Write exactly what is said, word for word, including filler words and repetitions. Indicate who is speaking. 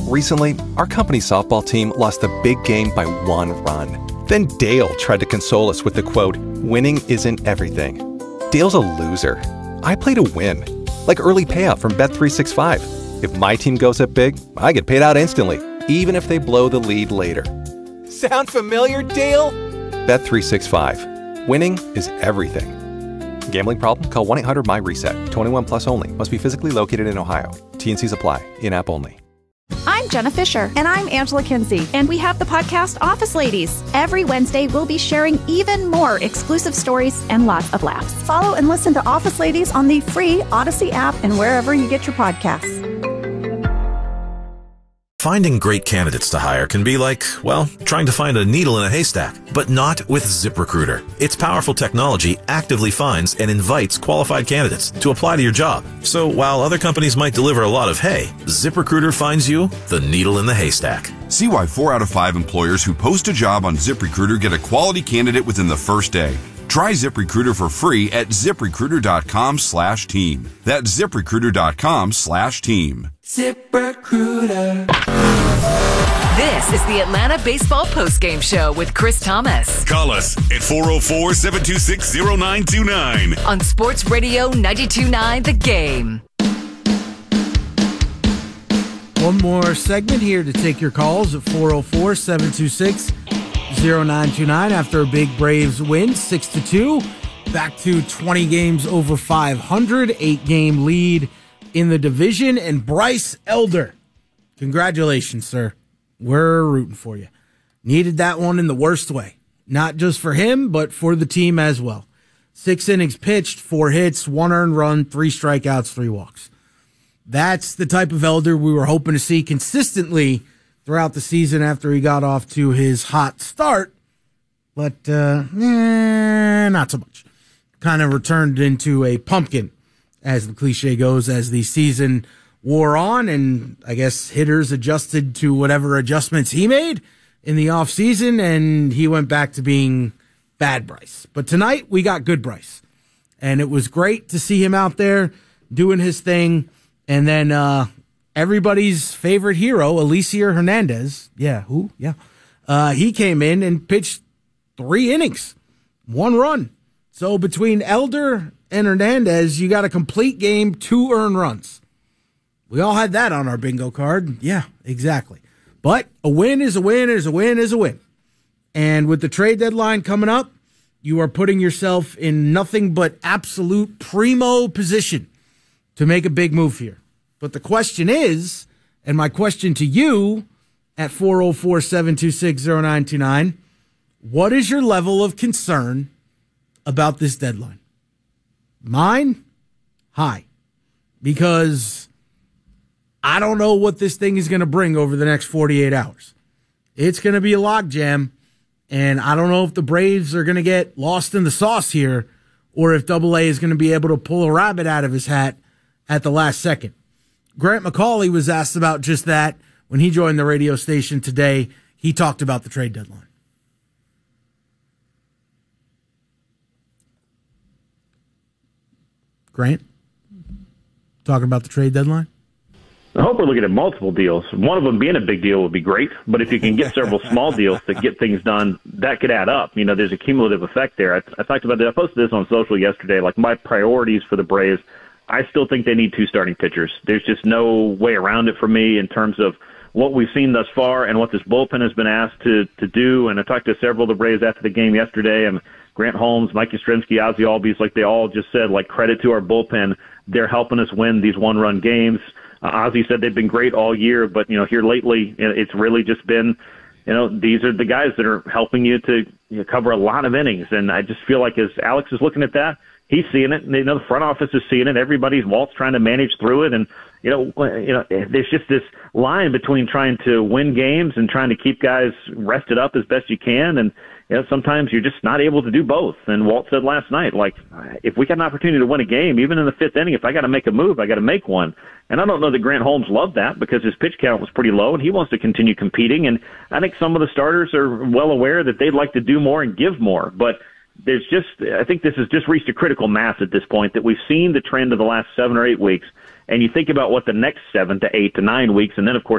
Speaker 1: Recently, our company softball team lost a big game by one run. Then Dale tried to console us with the quote, "Winning isn't everything." Dale's a loser. I play to win. Like early payout from Bet three sixty-five. If my team goes up big, I get paid out instantly, even if they blow the lead later. Sound familiar, Dale? Bet three sixty-five. Winning is everything. Gambling problem? Call one eight hundred M Y RESET. twenty-one plus only. Must be physically located in Ohio. T and Cs apply. In-app only.
Speaker 2: I'm Jenna Fisher.
Speaker 3: And I'm Angela Kinsey.
Speaker 2: And we have the podcast Office Ladies. Every Wednesday, we'll be sharing even more exclusive stories and lots of laughs.
Speaker 3: Follow and listen to Office Ladies on the free Odyssey app and wherever you get your podcasts.
Speaker 4: Finding great candidates to hire can be like, well, trying to find a needle in a haystack, but not with ZipRecruiter. Its powerful technology actively finds and invites qualified candidates to apply to your job. So while other companies might deliver a lot of hay, ZipRecruiter finds you the needle in the haystack.
Speaker 5: See why four out of five employers who post a job on ZipRecruiter get a quality candidate within the first day. Try ZipRecruiter for free at ZipRecruiter.com slash team. That's ZipRecruiter.com slash team.
Speaker 6: ZipRecruiter. This is the Atlanta Baseball Postgame Show with Chris Thomas.
Speaker 7: Call us at four oh four, seven two six, oh nine two nine.
Speaker 6: On Sports Radio ninety-two point nine The Game.
Speaker 8: One more segment here to take your calls at four oh four, seven two six, oh nine two nine after a big Braves win, six to two. Back to twenty games over five hundred, eight-game lead in the division. And Bryce Elder, congratulations, sir. We're rooting for you. Needed that one in the worst way. Not just for him, but for the team as well. Six innings pitched, four hits, one earned run, three strikeouts, three walks. That's the type of Elder we were hoping to see consistently throughout the season after he got off to his hot start. But, uh, eh, not so much. Kind of returned into a pumpkin, as the cliche goes, as the season wore on, and I guess hitters adjusted to whatever adjustments he made in the offseason, and he went back to being bad Bryce. But tonight, we got good Bryce. And it was great to see him out there doing his thing. And then uh, everybody's favorite hero, Elieser Hernandez, yeah, who? Yeah. Uh, he came in and pitched three innings, one run. So between Elder and Hernandez, you got a complete game, two earned runs. We all had that on our bingo card. Yeah, exactly. But a win is a win is a win is a win. And with the trade deadline coming up, you are putting yourself in nothing but absolute primo position to make a big move here. But the question is, and my question to you at four oh four, seven two six, oh nine two nine, what is your level of concern about this deadline? Mine? High. Because I don't know what this thing is going to bring over the next forty-eight hours. It's going to be a logjam, and I don't know if the Braves are going to get lost in the sauce here or if Double A is going to be able to pull a rabbit out of his hat at the last second. Grant McCauley was asked about just that when he joined the radio station today. He talked about the trade deadline. Grant, talking about the trade deadline?
Speaker 9: I hope we're looking at multiple deals. One of them being a big deal would be great, but if you can get several small deals to get things done, that could add up. You know, there's a cumulative effect there. I, I talked about that. I posted this on social yesterday, like my priorities for the Braves. I still think they need two starting pitchers. There's just no way around it for me in terms of what we've seen thus far and what this bullpen has been asked to, to do. And I talked to several of the Braves after the game yesterday, and Grant Holmes, Mike Yastrzemski, Ozzie Albies, like they all just said, like, credit to our bullpen. They're helping us win these one-run games. Uh, Ozzie said they've been great all year, but, you know, here lately, it's really just been, you know, these are the guys that are helping you to you know, cover a lot of innings. And I just feel like as Alex is looking at that, he's seeing it, and you know the front office is seeing it. Everybody's Walt's trying to manage through it, and you know, you know, there's just this line between trying to win games and trying to keep guys rested up as best you can, and you know, sometimes you're just not able to do both. And Walt said last night, like, if we got an opportunity to win a game, even in the fifth inning, if I got to make a move, I got to make one. And I don't know that Grant Holmes loved that because his pitch count was pretty low, and he wants to continue competing. And I think some of the starters are well aware that they'd like to do more and give more, but there's just, I think this has just reached a critical mass at this point that we've seen the trend of the last seven or eight weeks. And you think about what the next seven to eight to nine weeks, and then, of course,